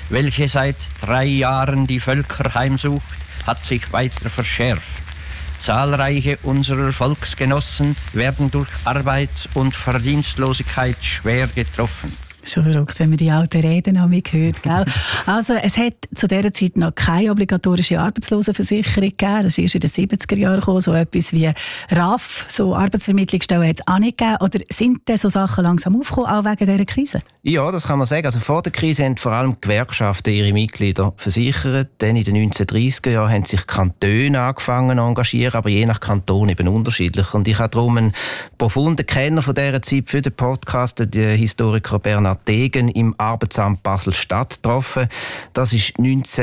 welche seit 3 Jahren die Völker heimsucht, hat sich weiter verschärft. Zahlreiche unserer Volksgenossen werden durch Arbeits- und Verdienstlosigkeit schwer getroffen. Schon verrückt, wenn man die alten Reden an mich hört. Gell? Also, es hat zu dieser Zeit noch keine obligatorische Arbeitslosenversicherung gegeben. Das ist erst in den 70er Jahren gekommen. So etwas wie RAF, so Arbeitsvermittlungsstellen, hat es auch nicht gegeben. Oder sind denn so Sachen langsam aufgekommen, auch wegen dieser Krise? Ja, das kann man sagen. Also vor der Krise haben vor allem die Gewerkschaften ihre Mitglieder versichert. Dann in den 1930er Jahren haben sich Kantone angefangen zu engagieren, aber je nach Kanton eben unterschiedlich. Und ich habe darum einen profunden Kenner von dieser Zeit für den Podcast, den Historiker Bernhard Degen, im Arbeitsamt Basel-Stadt getroffen. Das ist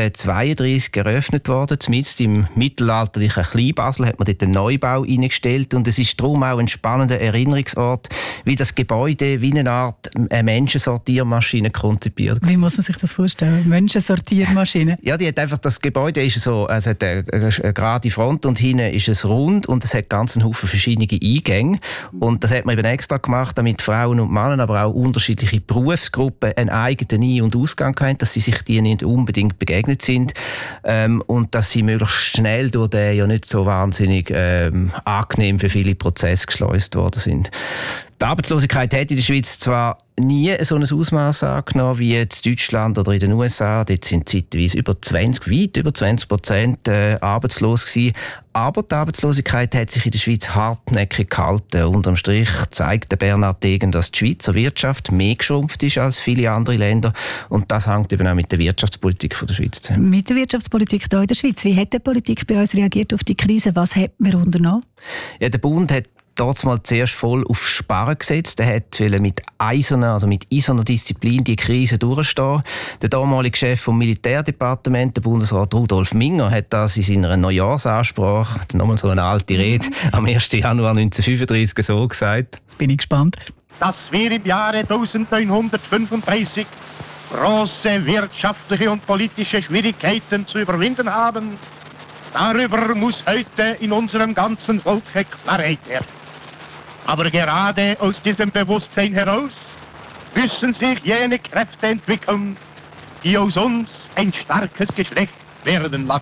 1932 eröffnet worden. Mitten im mittelalterlichen Kleinbasel hat man dort einen Neubau eingestellt. Und es ist darum auch ein spannender Erinnerungsort, wie das Gebäude wie eine Art Menschensortiermaschine konzipiert. Wie muss man sich das vorstellen? Menschensortiermaschine? Ja, die hat einfach, das Gebäude ist so, es hat eine gerade Front und hinten ist es rund und es hat ganz einen Haufen verschiedene Eingänge. Und das hat man eben extra gemacht, damit Frauen und Männer, aber auch unterschiedliche Berufsgruppen einen eigenen Ein- und Ausgang haben, dass sie sich die nicht unbedingt begegnet sind und dass sie möglichst schnell durch den ja nicht so wahnsinnig angenehm für viele Prozesse geschleust worden sind. Die Arbeitslosigkeit hat in der Schweiz zwar nie so ein Ausmaß angenommen wie in Deutschland oder in den USA. Dort sind zeitweise weit über 20% arbeitslos gewesen. Aber die Arbeitslosigkeit hat sich in der Schweiz hartnäckig gehalten. Unterm Strich zeigt der Bernhard Degen, dass die Schweizer Wirtschaft mehr geschrumpft ist als viele andere Länder. Und das hängt eben auch mit der Wirtschaftspolitik der Schweiz zusammen. Mit der Wirtschaftspolitik hier in der Schweiz. Wie hat die Politik bei uns reagiert auf die Krise? Was hat man unternommen? Ja, der Bund hat dort mal zuerst voll auf Sparen gesetzt. Er wollte mit eiserner Disziplin die Krise durchstehen. Der damalige Chef vom Militärdepartement, der Bundesrat Rudolf Minger, hat das in seiner Neujahrsansprache, nochmal so eine alte Rede, am 1. Januar 1935 so gesagt. Jetzt bin ich gespannt. Dass wir im Jahre 1935 große wirtschaftliche und politische Schwierigkeiten zu überwinden haben, darüber muss heute in unserem ganzen Volke Klarheit herrschen. Aber gerade aus diesem Bewusstsein heraus müssen sich jene Kräfte entwickeln, die aus uns ein starkes Geschlecht werden lassen.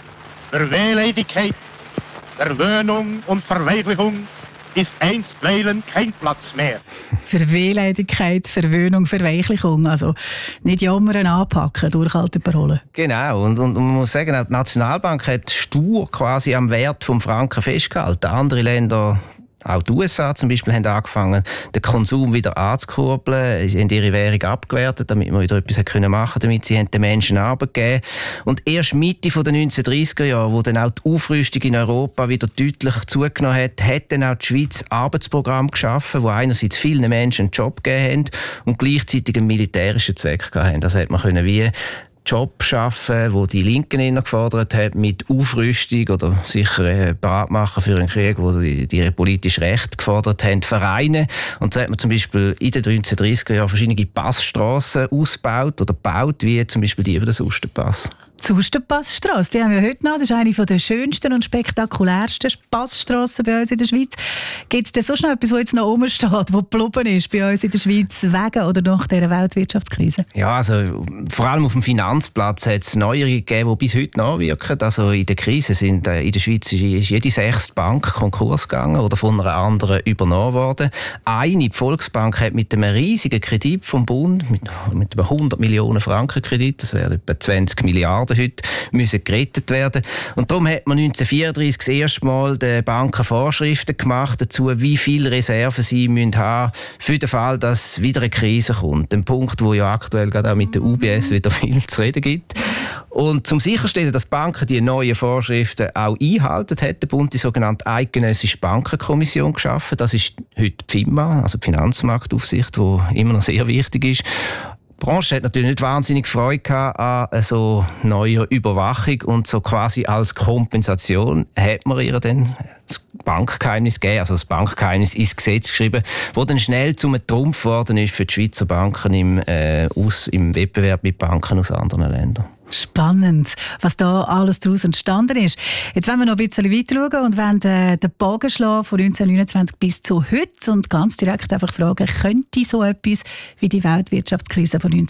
Für Wehleidigkeit, Verwöhnung und Verweichlichung ist einstweilen kein Platz mehr. Für Wehleidigkeit, Verwöhnung, Verweichlichung. Also nicht jammern, anpacken, durchhalten, Parolen. Genau. Und man muss sagen, auch die Nationalbank hat stur quasi am Wert des Franken festgehalten. Andere Länder, auch die USA zum Beispiel, haben angefangen, den Konsum wieder anzukurbeln. Sie haben ihre Währung abgewertet, damit man wieder etwas machen konnte, damit sie den Menschen Arbeit geben. Und erst Mitte der 1930er Jahre, wo dann auch die Aufrüstung in Europa wieder deutlich zugenommen hat dann auch die Schweiz Arbeitsprogramme geschaffen, wo einerseits vielen Menschen einen Job gegeben haben und gleichzeitig einen militärischen Zweck hatten. Das hat man können wie Job schaffen, wo die Linken gefordert haben, mit Aufrüstung oder sicher bereit machen für einen Krieg, wo die politisch Recht gefordert haben, vereinen. Und so hat man zum Beispiel in den 1930er Jahren verschiedene Passstrassen ausgebaut oder gebaut, wie zum Beispiel die über den Susterpass. Die Susterpassstrasse, die haben wir heute noch. Das ist eine der schönsten und spektakulärsten Passstrassen bei uns in der Schweiz. Gibt es denn so schnell etwas, das jetzt noch rumsteht, das geblieben ist bei uns in der Schweiz wegen oder nach dieser Weltwirtschaftskrise? Ja, also vor allem auf dem Finanzplatz hat es Neuerungen gegeben, die bis heute nachwirken. Also in der Krise sind in der Schweiz ist jede 6. Bank Konkurs gegangen oder von einer anderen übernommen worden. Die Volksbank hat mit einem riesigen Kredit vom Bund, mit einem 100 Millionen Franken Kredit, das wäre etwa 20 Milliarden heute, müssen gerettet werden. Und darum hat man 1934 das erste Mal den Banken Vorschriften gemacht dazu, wie viele Reserven sie haben müssen für den Fall, dass wieder eine Krise kommt. Ein Punkt, wo ja aktuell gerade auch mit der UBS wieder viel zu reden gibt. Und zum sicherstellen, dass Banken die neuen Vorschriften auch einhalten, hat der Bund die sogenannte Eidgenössische Bankenkommission geschaffen. Das ist heute die FINMA, also die Finanzmarktaufsicht, die immer noch sehr wichtig ist. Die Branche hat natürlich nicht wahnsinnig Freude an so neuer Überwachung und so quasi als Kompensation hat man ihr dann das Bankgeheimnis gegeben, also das Bankgeheimnis ins Gesetz geschrieben, das dann schnell zum Trumpf geworden ist für die Schweizer Banken im Wettbewerb mit Banken aus anderen Ländern. Spannend, was da alles daraus entstanden ist. Jetzt wollen wir noch ein bisschen weiter schauen und wollen den Bogen schlagen von 1929 bis zu heute und ganz direkt einfach fragen, könnte so etwas wie die Weltwirtschaftskrise von